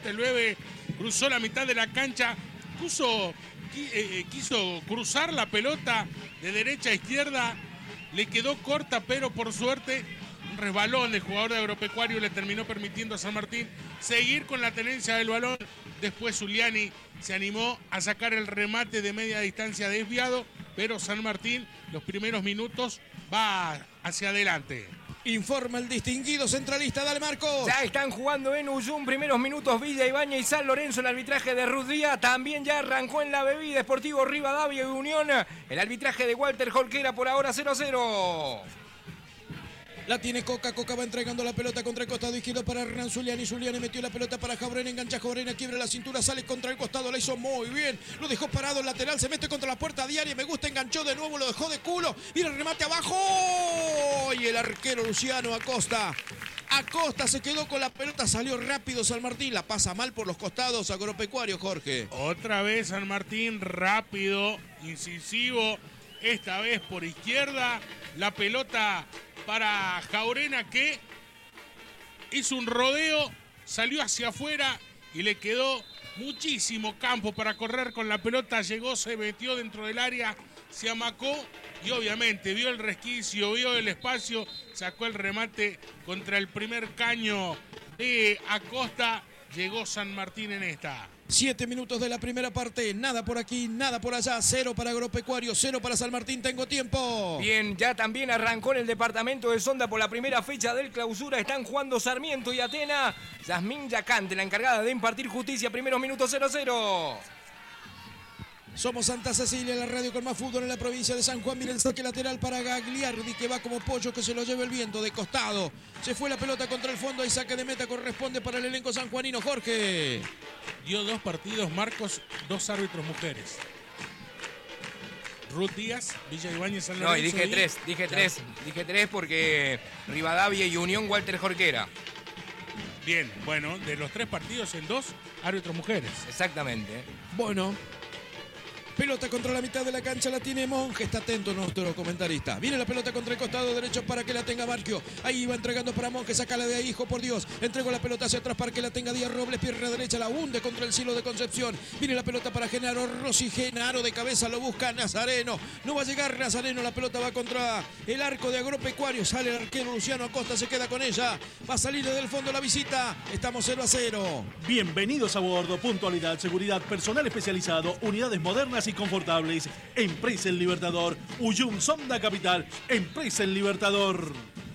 Fuerte el bebé cruzó la mitad de la cancha, quiso cruzar la pelota de derecha a izquierda, le quedó corta, pero por suerte un resbalón del jugador de Agropecuario le terminó permitiendo a San Martín seguir con la tenencia del balón. Después Zuliani se animó a sacar el remate de media distancia desviado, pero San Martín los primeros minutos va hacia adelante. Informa el distinguido centralista, dale Marcos. Ya están jugando en Ullum, primeros minutos Villa Ibañez y San Lorenzo, el arbitraje de Ruth Díaz. También ya arrancó en la bebida Sportivo Rivadavia y Unión, el arbitraje de Walter Jorquera, por ahora 0-0. La tiene Coca, Coca va entregando la pelota contra el costado izquierdo para Hernán Zuliani. Zuliani metió la pelota para Jaurena, engancha Jaurena, quiebra la cintura, sale contra el costado, la hizo muy bien. Lo dejó parado el lateral, se mete contra la puerta diaria, me gusta, enganchó de nuevo, lo dejó de culo. Y el remate abajo. Y el arquero Luciano Acosta. Acosta se quedó con la pelota, salió rápido San Martín, la pasa mal por los costados Agropecuario, Jorge. Otra vez San Martín, rápido, incisivo, esta vez por izquierda, la pelota para Jaurena, que hizo un rodeo, salió hacia afuera y le quedó muchísimo campo para correr con la pelota. Llegó, se metió dentro del área, se amacó y obviamente vio el resquicio, vio el espacio, sacó el remate contra el primer caño de Acosta. Llegó San Martín en esta. 7 minutos de la primera parte, nada por aquí, nada por allá, 0 para Agropecuario, 0 para San Martín, tengo tiempo. Bien, ya también arrancó en el departamento de Sonda por la primera fecha del clausura, están jugando Sarmiento y Atena. Yasmín Yacante, la encargada de impartir justicia, primeros minutos 0-0. Somos Santa Cecilia, la radio con más fútbol en la provincia de San Juan. Mira el saque lateral para Gagliardi, que va como pollo, que se lo lleva el viento de costado. Se fue la pelota contra el fondo y saque de meta corresponde para el elenco sanjuanino, Jorge. Dio 2 partidos, Marcos, 2 árbitros mujeres. Ruth Díaz, Villa Ibañez, San Lorenzo. No, y dije tres porque Rivadavia y Unión, Walter Jorquera. Bien, bueno, de los 3 partidos en 2, árbitros mujeres. Exactamente. Bueno. Pelota contra la mitad de la cancha, la tiene Monge, está atento nuestro comentarista. Viene la pelota contra el costado derecho para que la tenga Marquio. Ahí va entregando para Monge, sácala de ahí, hijo, por Dios. Entregó la pelota hacia atrás para que la tenga Díaz Robles, pierna derecha, la hunde contra el cielo de Concepción. Viene la pelota para Genaro Rossi, Genaro de cabeza, lo busca Nazareno. No va a llegar Nazareno, la pelota va contra el arco de Agropecuario. Sale el arquero Luciano Acosta, se queda con ella. Va a salir desde el fondo la visita. Estamos 0-0. Bienvenidos a bordo. Puntualidad, seguridad, personal especializado, unidades modernas y confortables. Empresa El Libertador. Ullum Sonda Capital. Empresa El Libertador.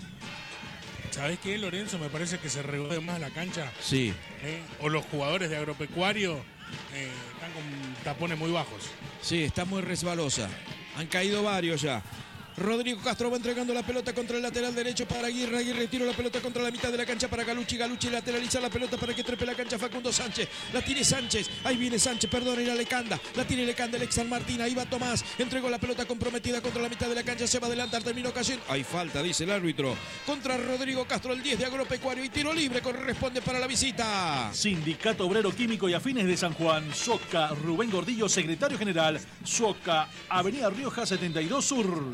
¿Sabés qué, Lorenzo? Me parece que se regó de más la cancha. Sí. O los jugadores de Agropecuario están con tapones muy bajos. Sí, está muy resbalosa. Han caído varios ya. Rodrigo Castro va entregando la pelota contra el lateral derecho para Aguirre. Aguirre tira la pelota contra la mitad de la cancha para Galucci. Galucci lateraliza la pelota para que trepe la cancha Facundo Sánchez. La tiene Sánchez. Ahí viene Sánchez, perdón, era Lecanda. La tiene Lecanda, el ex San Martín. Ahí va Tomás. Entregó la pelota comprometida contra la mitad de la cancha. Se va a adelantar, terminó cayendo. Hay falta, dice el árbitro. Contra Rodrigo Castro, el 10 de Agropecuario. Y tiro libre corresponde para la visita. Sindicato Obrero Químico y Afines de San Juan. SOCA, Rubén Gordillo, secretario general. SOCA, Avenida Rioja 72 Sur.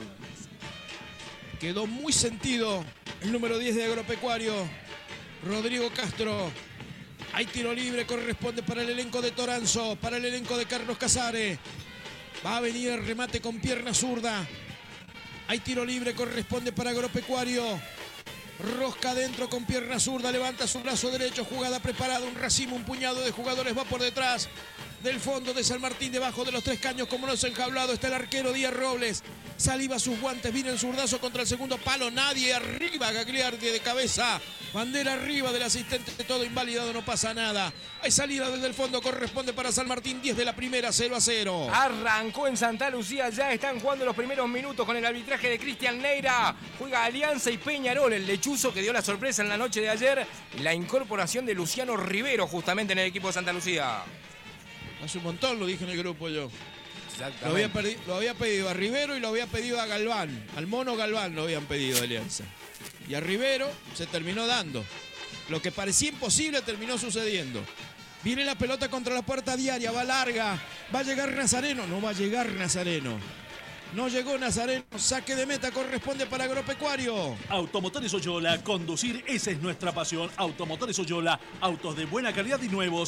Quedó muy sentido el número 10 de Agropecuario, Rodrigo Castro. Hay tiro libre, corresponde para el elenco de Toranzo, para el elenco de Carlos Casares. Va a venir el remate con pierna zurda. Hay tiro libre, corresponde para Agropecuario. Rosca adentro con pierna zurda, levanta su brazo derecho, jugada preparada, un racimo, un puñado de jugadores va por detrás del fondo de San Martín, debajo de los 3 caños, como no se ha enjaulado, está el arquero Díaz Robles. Saliva sus guantes, viene el zurdazo contra el segundo palo, nadie arriba, Gagliardi de cabeza, bandera arriba del asistente, todo invalidado, no pasa nada. Hay salida desde el fondo, corresponde para San Martín, 10 de la primera, 0-0. Arrancó en Santa Lucía, ya están jugando los primeros minutos con el arbitraje de Cristian Neira. Juega Alianza y Peñarol, el lechuzo que dio la sorpresa en la noche de ayer, la incorporación de Luciano Rivero justamente en el equipo de Santa Lucía. Hace un montón lo dije en el grupo yo. Exactamente. Lo había pedido a Rivero y lo había pedido a Galván. Al Mono Galván lo habían pedido de Alianza. Y a Rivero se terminó dando. Lo que parecía imposible terminó sucediendo. Viene la pelota contra la puerta diaria, va larga. Va a llegar Nazareno. No va a llegar Nazareno. No llegó Nazareno. Saque de meta corresponde para Agropecuario. Automotores Oyola. Conducir, esa es nuestra pasión. Automotores Oyola. Autos de buena calidad y nuevos.